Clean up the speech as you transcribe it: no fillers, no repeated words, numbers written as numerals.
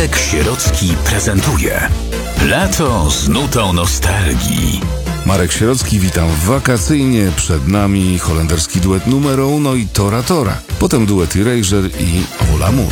Marek Sierocki prezentuje Lato z nutą nostalgii. Marek Sierocki, witam wakacyjnie. Przed nami holenderski duet Numero Uno i Tora Tora. Potem duet Erasure i Au L'Amour.